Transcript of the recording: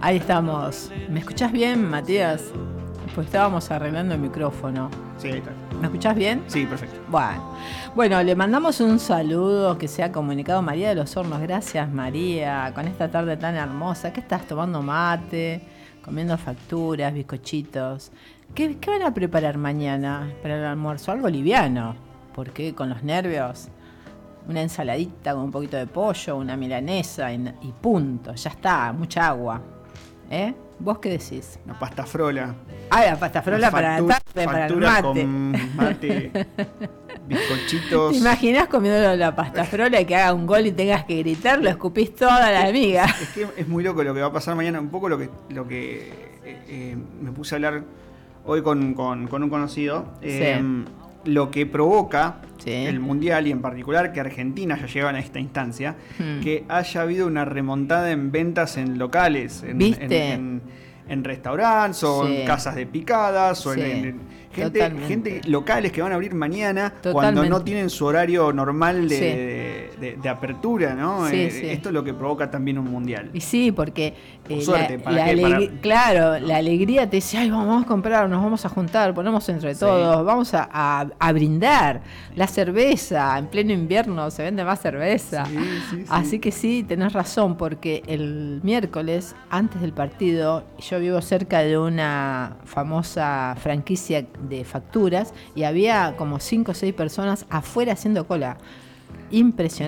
Ahí estamos. ¿Me escuchás bien, Matías? Pues estábamos arreglando el micrófono. Sí, ahí está. ¿Me escuchás bien? Sí, perfecto. Bueno, le mandamos un saludo que se ha comunicado María de los Hornos. Gracias, María, con esta tarde tan hermosa. ¿Qué estás tomando mate? Comiendo facturas, bizcochitos. ¿Qué van a preparar mañana para el almuerzo? Algo liviano, porque con los nervios, una ensaladita con un poquito de pollo, una milanesa y punto. Ya está, mucha agua. ¿Vos qué decís? Una pasta frola. La pasta frola para la tarde, para el mate. Con mate, bizcochitos. ¿Te imaginás comiendo la pasta frola y que haga un gol y tengas que gritar? Lo escupís toda la amiga. Es que es muy loco lo que va a pasar mañana. Un poco lo que me puse a hablar hoy con un conocido. Sí. Lo que provoca Sí. el Mundial y en particular que Argentina ya llega a esta instancia, que haya habido una remontada en ventas en locales, en restaurantes o Sí. en casas de picadas o Sí. en gente locales que van a abrir mañana cuando no tienen su horario normal de apertura, ¿no? Sí, sí. Esto es lo que provoca también un Mundial. Y sí, porque Por suerte, claro, la alegría te dice, ay, vamos a comprar, nos vamos a juntar, ponemos entre todos, vamos a brindar. La cerveza, en pleno invierno se vende más cerveza. Sí. Así que sí, tenés razón, porque el miércoles, antes del partido, yo vivo cerca de una famosa franquicia de facturas y había como 5 o 6 personas afuera haciendo cola. Impresionante.